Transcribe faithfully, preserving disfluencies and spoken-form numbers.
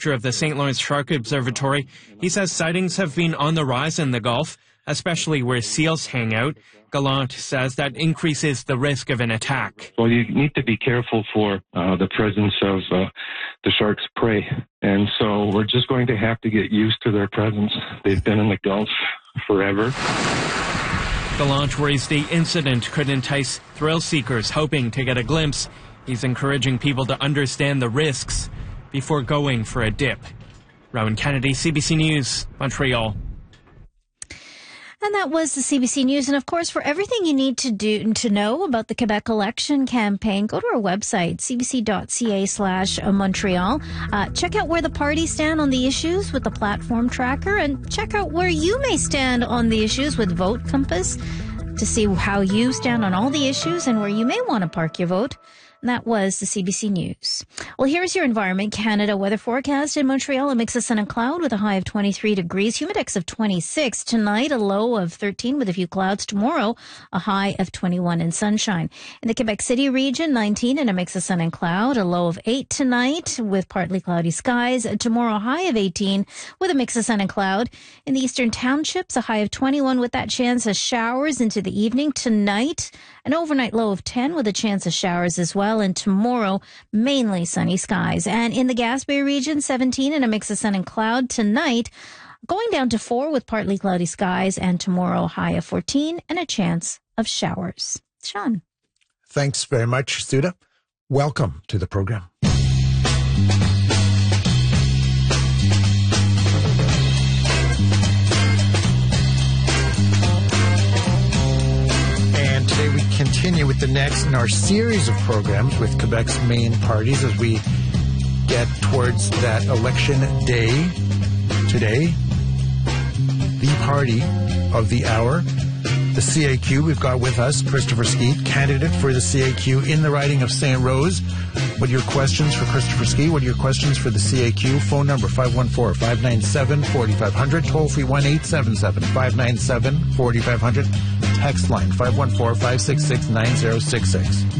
director of the Saint Lawrence Shark Observatory. He says sightings have been on the rise in the Gulf, especially where seals hang out. Gallant says that increases the risk of an attack. Well, you need to be careful for uh, the presence of uh, the shark's prey. And so we're just going to have to get used to their presence. They've been in the Gulf forever. Gallant worries the incident could entice thrill seekers hoping to get a glimpse. He's encouraging people to understand the risks before going for a dip. Rowan Kennedy, C B C News, Montreal. And that was the C B C News. And of course, for everything you need to do to know about the Quebec election campaign, go to our website, cbc.ca slash Montreal. Uh, check out where the parties stand on the issues with the platform tracker, and check out where you may stand on the issues with Vote Compass to see how you stand on all the issues and where you may want to park your vote. And that was the C B C News. Well, here's your Environment Canada weather forecast. In Montreal, a mix of sun and cloud with a high of twenty-three degrees, humidex of twenty-six. Tonight, a low of thirteen with a few clouds. Tomorrow, a high of twenty-one and sunshine. In the Quebec City region, nineteen and a mix of sun and cloud, a low of eight tonight with partly cloudy skies. Tomorrow, a high of eighteen with a mix of sun and cloud. In the Eastern Townships, a high of twenty-one with that chance of showers into the evening. Tonight, an overnight low of ten with a chance of showers as well. And tomorrow, mainly sunny skies. And in the Gaspé region, seventeen and a mix of sun and cloud. Tonight, going down to four with partly cloudy skies. And tomorrow, high of fourteen and a chance of showers. Sean. Thanks very much, Suda. Welcome to the program. Today we continue with the next in our series of programs with Quebec's main parties as we get towards that election day today. The party of the hour, the C A Q. We've got with us Christopher Skeet, candidate for the C A Q in the riding of Saint Rose. What are your questions for Christopher Skeet? What are your questions for the C A Q? Phone number five one four, five nine seven, four five zero zero. Toll free one eight seven seven, five nine seven, four five zero zero. Text line five one four, five six six, nine zero six six.